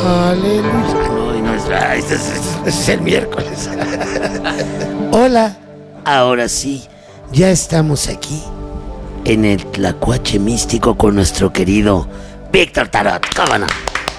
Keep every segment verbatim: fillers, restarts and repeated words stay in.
Aleluya. No, no es, ah, ese, es, ese es el miércoles. Hola. Ahora sí, ya estamos aquí en el Tlacuache Místico con nuestro querido Víctor Tarot. ¿Cómo no?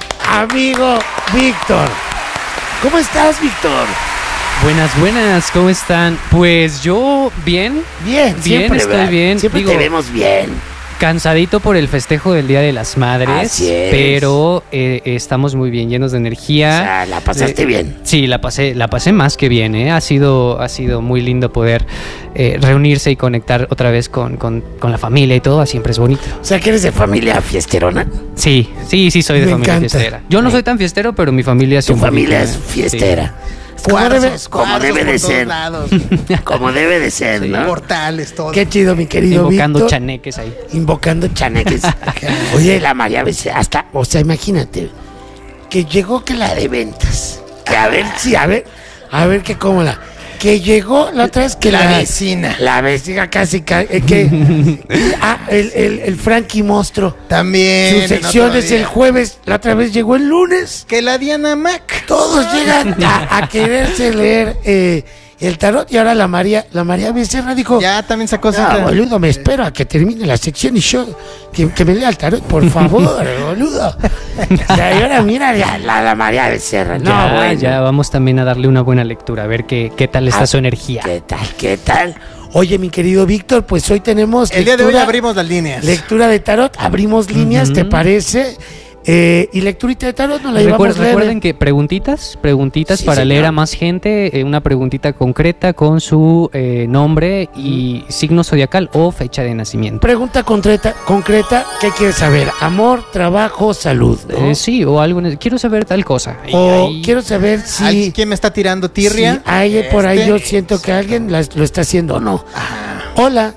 Amigo Víctor. ¿Cómo estás, Víctor? Buenas, buenas, ¿cómo están? Pues yo bien, Bien, bien, siempre, estoy ¿verdad? bien. Siempre Digo, te vemos bien. cansadito por el festejo del Día de las Madres, Así es. pero eh, estamos muy bien, llenos de O energía. sea, la pasaste Eh, bien. Sí, la pasé, la pasé más que bien, ¿eh? Ha sido, ha sido muy lindo poder eh, reunirse y conectar otra vez con, con, con la familia y todo, siempre es bonito. O sea, que eres de familia fiesterona. Sí, sí, sí soy de Me familia encanta. fiestera. Yo no soy tan fiestero, pero mi familia sí Tu un familia poquito, es ¿eh? fiestera. Como debe, Cuarzos, como cuarzos debe por de todos ser. lados. Como debe de ser, ¿no? Portales, todo. Qué chido, mi querido Invocando Víctor. chaneques ahí. Invocando chaneques. Oye, la María Becerra, hasta, o sea, imagínate, que llegó que la de ventas. Que a ver, Sí, a ver, a ver qué cómo la. Que llegó la otra vez que La la, vecina. La vecina casi, ca- eh, que ah, el, el, el Frankie Monstruo. También. Su en sección otro es día. el jueves, la otra vez llegó el lunes. Que la Diana Mac. Todos llegan a, a quererse leer eh, el tarot y ahora la María, la María Becerra dijo, Ya también sacó no, cita. boludo, me espero a que termine la sección y yo, que, que me lea el tarot, por favor, boludo. O sea, y ahora mira la, la, la María Becerra. No, ya, bueno. ya, vamos también a darle una buena lectura, a ver qué, qué tal está Ah, su energía. ¿qué tal? ¿Qué tal? Oye, mi querido Víctor, pues hoy tenemos El día de hoy lectura- abrimos las líneas. lectura de tarot, abrimos líneas, Ujú. ¿te parece? Eh, y lecturita de tarot nos la Recuer- llevamos leve. recuerden que preguntitas, preguntitas Sí, para señor. leer a más gente, eh, una preguntita concreta con su eh, nombre y signo zodiacal o fecha de nacimiento. Pregunta concreta, concreta, ¿qué quieres saber? Amor, trabajo, salud, ¿no? Eh, sí, o algo. en el- quiero saber tal cosa. Y O ahí- quiero saber si, ¿Alguien- ¿Quién me está tirando tirria? si hay por ahí Este. yo siento que alguien la- lo está haciendo o no. Hola.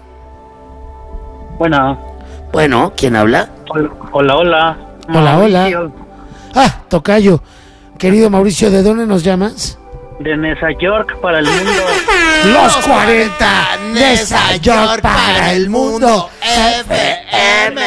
Bueno, Bueno, ¿quién habla? hol- hola, hola. Hola, hola. Mauricio, Ah, tocayo. Querido Mauricio, ¿de dónde nos llamas? De Nueva York para el mundo. Los cuarenta, Nesa York para el mundo. F M.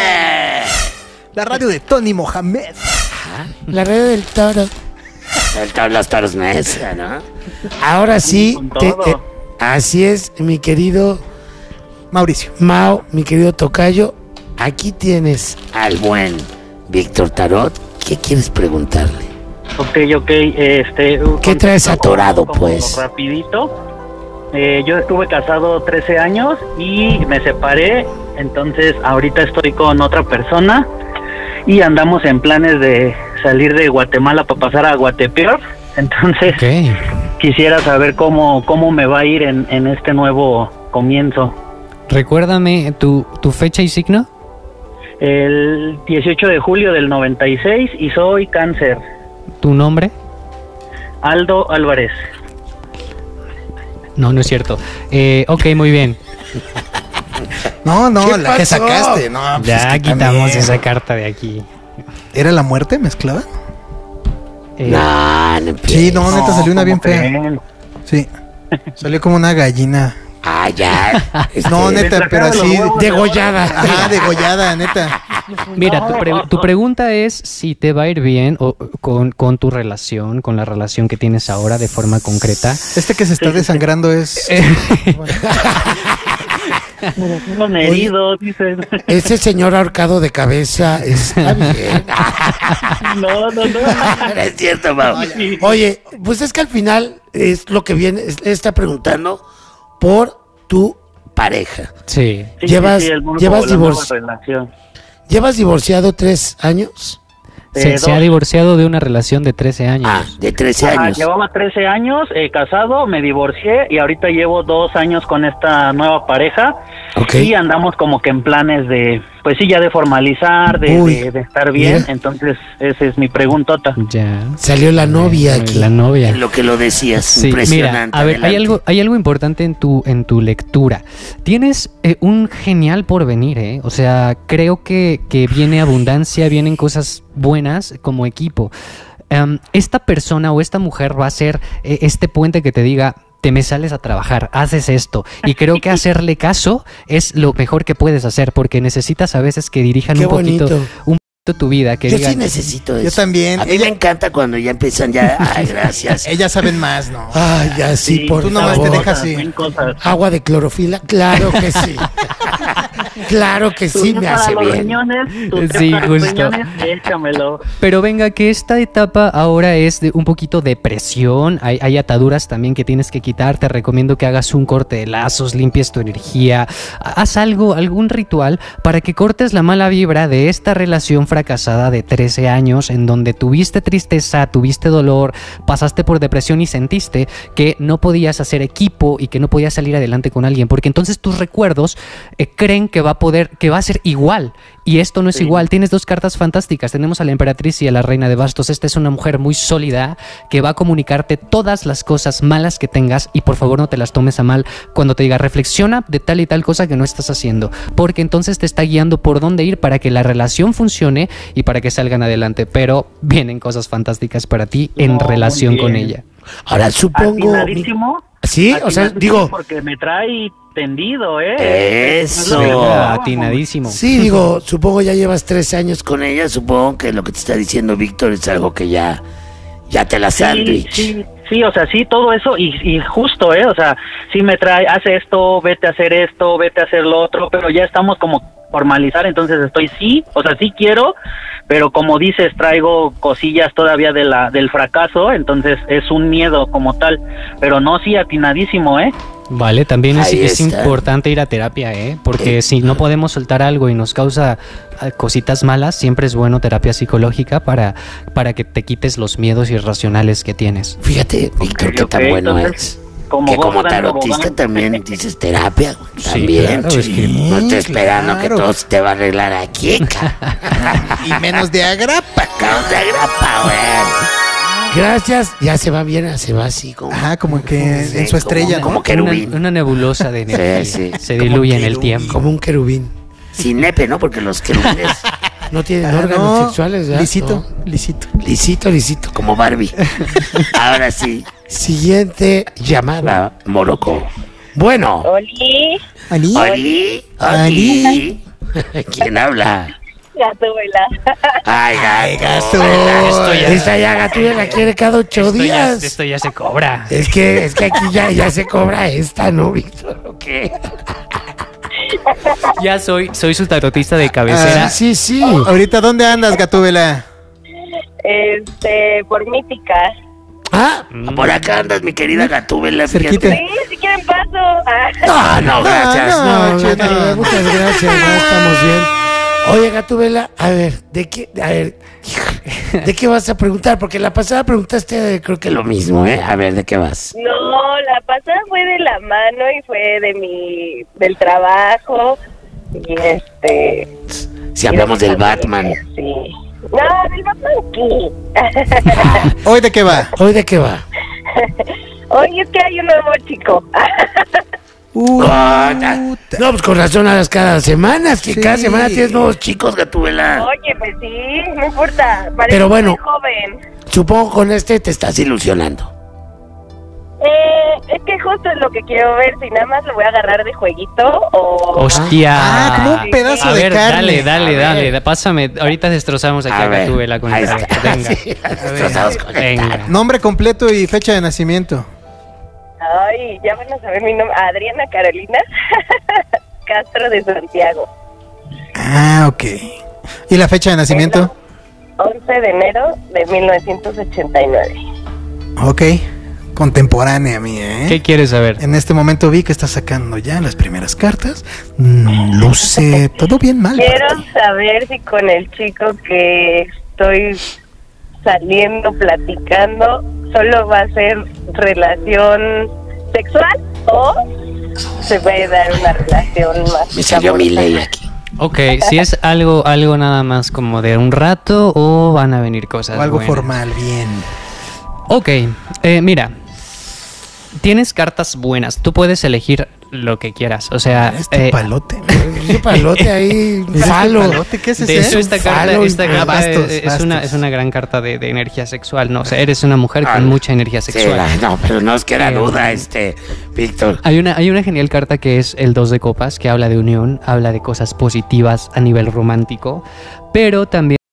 La radio de Tony Mohamed. La red del toro. El tor- Los toros mesa, ¿no? Ahora sí, Con te- todo. eh, así es, mi querido Mauricio. Mao, mi querido tocayo. Aquí tienes. Al buen Víctor Tarot, ¿qué quieres preguntarle? Ok, ok. Este, ¿Qué traes contesto atorado, como pues? Rapidito. Eh, yo estuve casado trece años y me separé. Entonces, ahorita estoy con otra persona y andamos en planes de salir de Guatemala para pasar a Guatepeor. Entonces, Ok. quisiera saber cómo, cómo me va a ir en, en este nuevo comienzo. Recuérdame tu, tu fecha y signo. El dieciocho de julio del noventa y seis y soy cáncer. Tu nombre. Aldo Álvarez. No, no es cierto. Eh, ok, muy bien. No, no, ¿Qué la que pasó? sacaste. No, pues Ya es que quitamos también. esa carta de aquí. ¿Era la muerte mezclada? Eh, No, no empieces. Sí, no, neta salió una bien ¿cómo fea. creen? Sí. Salió como una gallina. Ah, ya. Este, No, Me neta, pero sacaron los así. huevos Degollada. Ajá, degollada, neta. Mira, tu, pre- tu pregunta es si te va a ir bien o, con, con tu relación, con la relación que tienes ahora de forma concreta. Este que se está desangrando es. Unos heridos, dicen. Ese señor ahorcado de cabeza está bien. No, no, no. No es cierto, Mau. Oye, pues es que al final es lo que viene, es- está preguntando por tu pareja. Sí. Sí, Llevas- sí, sí, el nuevo- llevas la nueva divorcio. relación. ¿Llevas divorciado tres años? Se, Eh, se ha dos. divorciado de una relación de trece años. Ah, de trece Ah, años. llevaba trece años eh, casado, me divorcié y ahorita llevo dos años con esta nueva pareja. Ok. Y andamos como que en planes de, pues sí, ya de formalizar, de, Uy, de, de estar bien. mira. Entonces, esa es mi preguntota. Ya. Salió la novia Eh, aquí. La novia. En lo que lo decías, Sí, impresionante. mira, a ver, hay adelante. algo, hay algo importante en tu, en tu lectura. Tienes eh, un genial porvenir, ¿eh? O sea, creo que, que viene abundancia, vienen cosas buenas como equipo. Em, esta persona o esta mujer va a ser eh, este puente que te diga, te me sales a trabajar, haces esto. Y creo que hacerle caso es lo mejor que puedes hacer, porque necesitas a veces que dirijan Qué un poquito, bonito. un tu vida, que Yo digan, sí necesito eso. Yo también. A mí Ella- me encanta cuando ya empiezan ya. Ay, gracias. Ellas saben más, ¿no? Ay, ya sí, por tú nomás te favor. dejas así. Ven cosas. Agua de clorofila, claro que sí. Claro que sí, Tu me té hace para los bien. riñones, tu té Sí, para los justo. riñones, échamelo. pero venga, que esta etapa ahora es de un poquito de presión, hay, hay ataduras también que tienes que quitar, te recomiendo que hagas un corte de lazos, limpies tu energía, haz algo, algún ritual para que cortes la mala vibra de esta relación fracasada de trece años en donde tuviste tristeza, tuviste dolor, pasaste por depresión y sentiste que no podías hacer equipo y que no podías salir adelante con alguien, porque entonces tus recuerdos eh, creen que va a poder, que va a ser igual, y esto no es Sí. igual. Tienes dos cartas fantásticas, tenemos a la emperatriz y a la reina de bastos. Esta es una mujer muy sólida que va a comunicarte todas las cosas malas que tengas, y por favor no te las tomes a mal cuando te diga reflexiona de tal y tal cosa que no estás haciendo, porque entonces te está guiando por dónde ir para que la relación funcione y para que salgan adelante, pero vienen cosas fantásticas para ti en No, muy relación con bien. ella. Ahora supongo. Atinadísimo. Sí, o sea, Atinadísimo digo, porque me trae tendido, ¿eh? Eso. Es lo que Ah, hablábamos. atinadísimo. sí, digo, supongo ya llevas tres años Con ella, supongo que lo que te está diciendo Víctor es algo que ya. Ya te la Sí, sándwich. sí, sí, o sea, sí, todo eso y, y justo, ¿eh? O sea, sí me trae, hace esto, vete a hacer esto, vete a hacer lo otro, pero ya estamos como formalizar, entonces estoy sí, o sea, sí quiero, pero como dices, traigo cosillas todavía de la del fracaso, entonces es un miedo como tal, pero no, sí, atinadísimo, ¿eh? Vale, también es, Ahí es está. importante ir a terapia, ¿eh? Porque si no podemos soltar algo y nos causa eh, cositas malas, siempre es bueno terapia psicológica para, para que te quites los miedos irracionales que tienes. Fíjate, Víctor, Ok, qué tan ok, bueno entonces, es. como que como Bogdan tarotista Bogdan. también dices terapia. güey, Sí, también. claro, es que- no estoy esperando claro. que todo se te va a arreglar aquí, ca. Y menos de agrapa. Caos de grapa, güey. Gracias, ya se va bien, se va así como. Ajá, como que Sí, en su estrella, como- ¿no? como querubín. Una, una nebulosa de energía. Sí, sí. Se diluye en el querubín. tiempo. Como un querubín. Sin nepe, ¿no? Porque los querubines, No tienen Ah, órganos no, sexuales, ¿verdad? Lisito, No. lisito. Lisito, lisito. como Barbie. Ahora sí, Siguiente llamada. va, Morocco. Bueno, Oli, ¿Ani? Oli, Oli. ¿Quién habla? Gatúbela. Ay, Ay, gato. gato. Esto ya- esta ya Gatúbela la quiere cada ocho Esto ya, días. esto ya se cobra. Es que, es que aquí ya, ya se cobra esta, ¿no, Víctor? ¿O qué? Ya soy, soy su tarotista de cabecera. Sí, sí, sí. Ahorita, ¿dónde andas, Gatúbela? Este, por mítica. Ah, Por acá andas, mi querida Gatúbela. Cerquita. fíjate. Sí, si quieren paso. Ah. No, no, gracias. no, no, che, Gatúbela, no. muchas gracias, no estamos bien. Oye, Gatúbela, a ver, ¿de qué, a ver, ¿de qué vas a preguntar? Porque la pasada preguntaste, creo que lo mismo, ¿eh? A ver, ¿de qué vas? No, la pasada fue de la mano y fue de mi, del trabajo. Y este. Si hablamos y de del mi Batman. familia, Sí. No, del Batman aquí. ¿Hoy de qué va? ¿Hoy de qué va? Oye, es que hay un nuevo chico. Uh, Ah, ta- No, pues con razón a las cada semana, que Sí. cada semana tienes nuevos chicos. Chicos, Gatúbela. Oye, pues sí, no importa. Parece Pero bueno. muy joven. Supongo con este te estás Estás ilusionando. Eh, es que justo es lo que quiero ver, si nada más lo voy a agarrar de jueguito o... Hostia. Ah, como un pedazo A de ver, carne. dale, dale, A dale, ver. da- pásame. Ahorita destrozamos aquí A a, ver, Gatúbela con ahí el está. Venga, Sí, destrozados con el venga. tarot. Nombre completo y fecha de nacimiento. Ay, ya van a saber mi nombre. Adriana Carolina Castro de Santiago. Ah, ok. ¿Y la fecha de nacimiento? once de enero de mil novecientos ochenta y nueve. Ok. Contemporánea mía, ¿eh? ¿Qué quieres saber? En este momento vi que está sacando ya las primeras cartas. Mm, luce todo bien mal. Quiero para ti. saber si con el chico que estoy saliendo, platicando, solo va a ser relación sexual o se puede dar una relación más. Me salió mi amorosa. ley aquí. Ok, si es algo, algo nada más como de un rato o van a venir cosas O algo buenas. formal, bien. Ok, eh, mira, tienes cartas buenas, tú puedes elegir lo que quieras, o sea, Este eh, palote. Ese palote ahí, ¿Este falo. palote? ¿Qué es ese? de hecho esta carta, falo y- esta Ah, carta bastos, es, es bastos. una, es una gran carta de, de energía sexual, ¿no? O sea, eres una mujer Ah, con mucha energía Sí, sexual. la- no, pero no os queda Eh, duda, este, Víctor. Hay una, hay una genial carta que es el dos de copas, que habla de unión, habla de cosas positivas a nivel romántico, pero también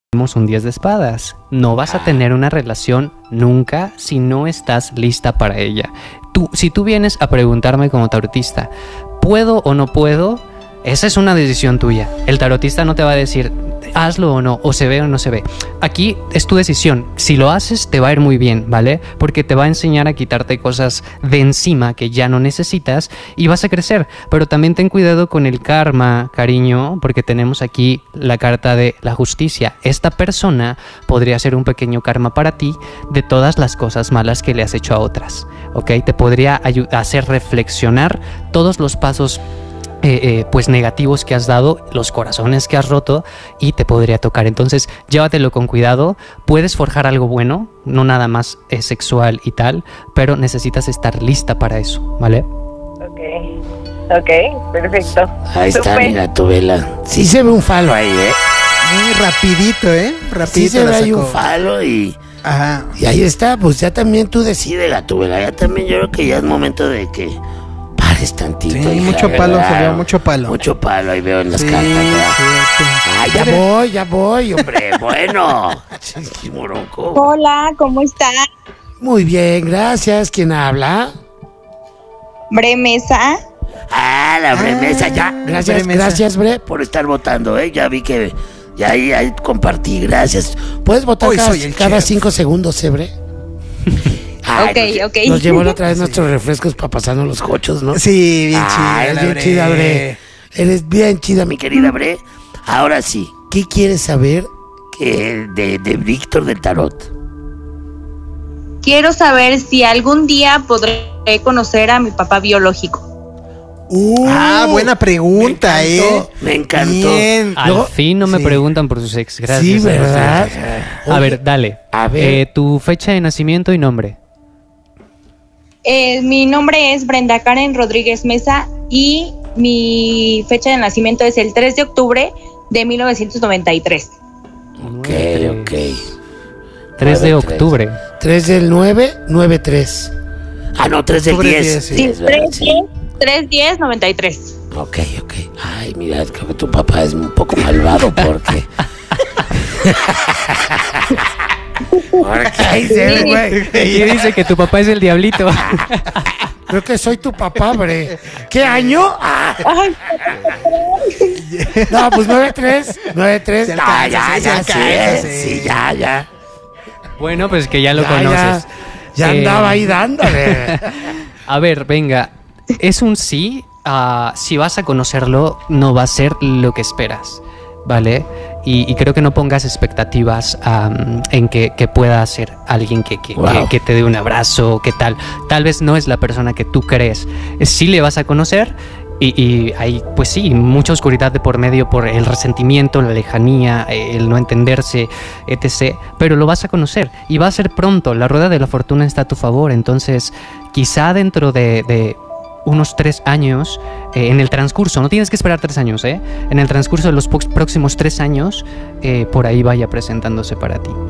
Tenemos un diez de espadas. No vas a tener una relación nunca si no estás lista para ella. Tú, si tú vienes a preguntarme como tarotista, ¿puedo o no puedo? Esa es una decisión tuya. El tarotista no te va a decir hazlo o no, o se ve o no se ve. Aquí es tu decisión. Si lo haces, te va a ir muy bien, ¿vale? Porque te va a enseñar a quitarte cosas de encima que ya no necesitas y vas a crecer. Pero también ten cuidado con el karma, cariño, porque tenemos aquí la carta de la justicia. Esta persona podría ser un pequeño karma para ti de todas las cosas malas que le has hecho a otras, ¿ok? Te podría ayu- hacer reflexionar todos los pasos Eh, eh, pues negativos que has dado, los corazones que has roto, y te podría tocar. Entonces llévatelo con cuidado. Puedes forjar algo bueno, no nada más eh, sexual y tal, pero necesitas estar lista para eso, ¿vale? Ok, ok, perfecto. Ahí está, Súper. mira tu vela. Sí se ve un falo ahí, ¿eh? Muy rapidito, ¿eh? Rapidito Sí se la ve ahí sacó. un falo y... Ajá. Y ahí está, pues ya también tú decides, Gatúbela. Ya también yo creo que ya es momento de que pares tantito. Sí, hija, mucho palo, ¿verdad? salió mucho palo. Mucho palo, ahí veo en las Sí, cartas, ¿verdad? sí, sí. Ay, ya voy, ya voy, hombre. Bueno. Sí, moronco. Hola, ¿cómo estás? Muy bien, gracias. ¿Quién habla? Bremesa. Ah, la remesa, ya. Gracias, Bremesa. gracias, Bre. Por estar votando, ¿eh? Ya vi que... Ya ahí, ahí compartí, gracias. Puedes votar Hoy cada, soy el cada chef. cinco segundos, ¿eh, Bre? Ay, Ok, nos- ok. Nos llevó la otra vez nuestros refrescos para pasarnos los cochos, ¿no? Sí, bien Ah, chida. Eres la bien Bre. chida, Bre. Eres bien chida, mi Mi querida Bre, ahora sí, ¿Qué quieres saber? que de, de Víctor del Tarot. Quiero saber si algún día podré conocer a mi papá biológico. Uh, Ah, buena pregunta, me ¿eh? encantó. Me encantó. Bien. Al Luego- fin no me sí. preguntan por sus ex. Gracias. Sí, a Dios. ¿verdad? A Oye, ver, dale. a ver. Eh, tu fecha de nacimiento y nombre. Eh, mi nombre es Brenda Karen Rodríguez Mesa y mi fecha de nacimiento es el tres de octubre de mil novecientos noventa y tres. Ok, ok. tres de nueve, octubre. tres del nueve, nueve tres. Ah, no, tres del Octubre diez. diez, sí. Sí, Es verdad, sí. tres diez noventa y tres. Ok, ok. Ay, mira, creo que tu papá es un poco malvado porque... Porque ahí se ve, güey. Aquí dice que tu papá es el diablito. Creo que soy tu papá, Bre. ¿Qué año? Ah. Ay, No, pues nueve tres. nueve tres. Se Ah, alcanza, ya, sí, se ya, alcanza, sí, eh. sí. Sí, ya, ya. Bueno, pues que ya lo Ya, conoces. Ya, ya Eh, andaba ahí dándole. A ver, venga. Es un sí. Ah, si vas a conocerlo, no va a ser lo que esperas, ¿vale? Y, y creo que no pongas expectativas am, en que, que pueda ser alguien que, que, Wow. que- que te dé un abrazo, que tal. Tal vez no es la persona que tú crees. Eh, Sí le vas a conocer. Y, y hay, pues sí, mucha oscuridad de por medio por el resentimiento, la lejanía, eh, el no entenderse, etcétera. Pero lo vas a conocer y va a ser pronto. La rueda de la fortuna está a tu favor. Entonces, quizá dentro de, de unos tres años, eh, en el transcurso, no tienes que esperar tres años, ¿eh? En el transcurso de los po- próximos tres años, eh, por ahí vaya presentándose para ti.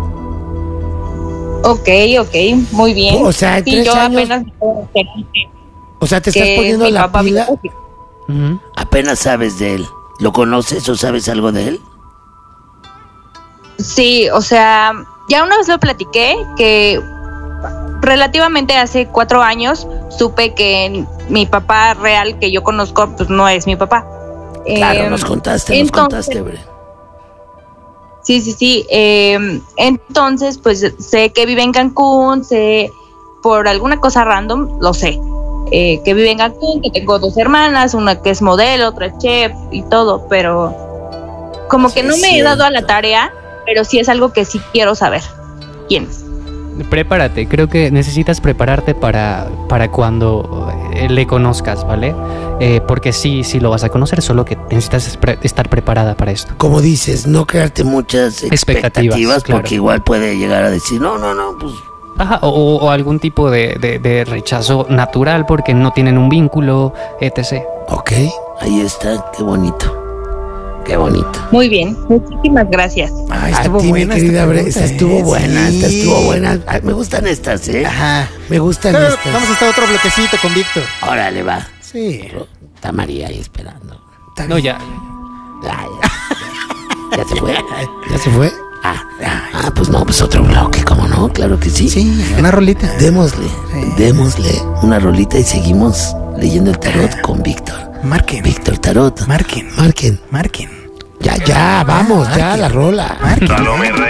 ok, ok, muy bien. O sea, en sí, tres yo años- apenas me enteré que- O sea, te estás que es poniendo mi la papá pila. biológico. Ujú. Apenas sabes de él. ¿Lo conoces o sabes algo de él? Sí, o sea, ya una vez lo platiqué que relativamente hace cuatro años supe que mi papá real que yo conozco pues no es mi papá. Claro, Eh, nos contaste, nos entonces- contaste, Bre. Sí, sí, sí. eh, entonces, pues sé que vive en Cancún, sé por alguna cosa random, lo sé. eh, que vive en Cancún, que tengo dos hermanas, una que es modelo, otra es chef y todo, pero como que Sí, no es me he dado a la cierto. tarea, pero sí es algo que sí quiero saber. ¿Quién es? Prepárate, creo que necesitas prepararte para, para cuando eh, le conozcas, ¿vale? Eh, porque sí, sí lo vas a conocer, solo que necesitas espre- estar preparada para esto. Como dices, no crearte muchas Expectativas, expectativas, claro. porque igual puede llegar a decir, no, no, no, pues Ajá, o, o algún tipo de, de- de rechazo natural porque no tienen un vínculo, etcétera. ok, ahí está, qué bonito, qué bonito. Muy bien, muchísimas gracias. Ay, A estuvo ti, mi buena esta querida Bre, pregunta, esta estuvo ¿eh? buena, esta Sí. estuvo buena. Ay, me gustan estas, ¿eh? Ajá. Me gustan Pero estas. vamos a estar otro bloquecito con Víctor. Órale, va. Sí. Está María ahí esperando. No, ya. Ay, ¿Ya se fue? ¿Ya se fue? Ah, ah, pues no, pues otro bloque, ¿cómo no? Claro que sí. Sí, una rolita. Démosle, Sí. démosle una rolita y seguimos leyendo el tarot con Víctor. Marquen. Víctor Tarot. Marquen. Marquen. Marquen. Ya, ya, vamos, ya, la rola. Marquen.